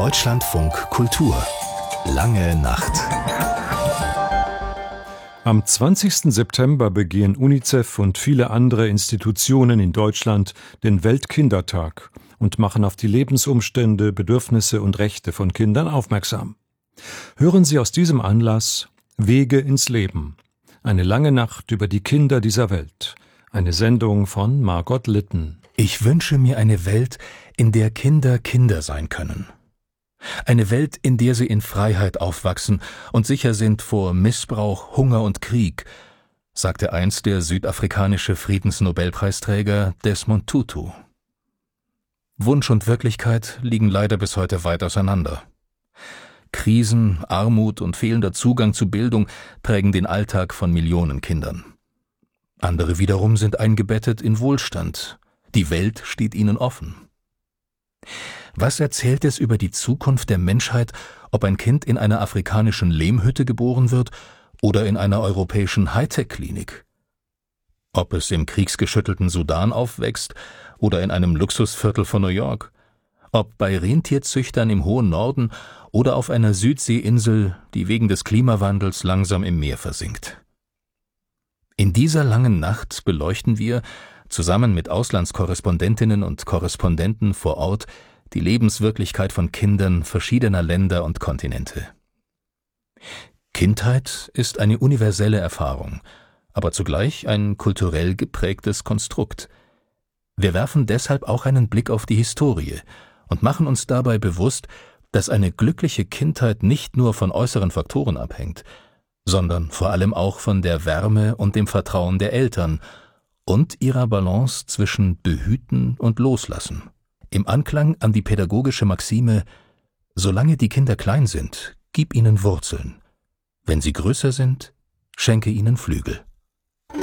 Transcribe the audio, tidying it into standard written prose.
Deutschlandfunk Kultur. Lange Nacht. Am 20. September begehen UNICEF und viele andere Institutionen in Deutschland den Weltkindertag und machen auf die Lebensumstände, Bedürfnisse und Rechte von Kindern aufmerksam. Hören Sie aus diesem Anlass Wege ins Leben. Eine lange Nacht über die Kinder dieser Welt. Eine Sendung von Margot Litten. Ich wünsche mir eine Welt, in der Kinder Kinder sein können. Eine Welt, in der sie in Freiheit aufwachsen und sicher sind vor Missbrauch, Hunger und Krieg, sagte einst der südafrikanische Friedensnobelpreisträger Desmond Tutu. Wunsch und Wirklichkeit liegen leider bis heute weit auseinander. Krisen, Armut und fehlender Zugang zu Bildung prägen den Alltag von Millionen Kindern. Andere wiederum sind eingebettet in Wohlstand. Die Welt steht ihnen offen. Was erzählt es über die Zukunft der Menschheit, ob ein Kind in einer afrikanischen Lehmhütte geboren wird oder in einer europäischen Hightech-Klinik? Ob es im kriegsgeschüttelten Sudan aufwächst oder in einem Luxusviertel von New York? Ob bei Rentierzüchtern im hohen Norden oder auf einer Südseeinsel, die wegen des Klimawandels langsam im Meer versinkt? In dieser langen Nacht beleuchten wir, zusammen mit Auslandskorrespondentinnen und Korrespondenten vor Ort, die Lebenswirklichkeit von Kindern verschiedener Länder und Kontinente. Kindheit ist eine universelle Erfahrung, aber zugleich ein kulturell geprägtes Konstrukt. Wir werfen deshalb auch einen Blick auf die Historie und machen uns dabei bewusst, dass eine glückliche Kindheit nicht nur von äußeren Faktoren abhängt, sondern vor allem auch von der Wärme und dem Vertrauen der Eltern und ihrer Balance zwischen Behüten und Loslassen. Im Anklang an die pädagogische Maxime: Solange die Kinder klein sind, gib ihnen Wurzeln. Wenn sie größer sind, schenke ihnen Flügel.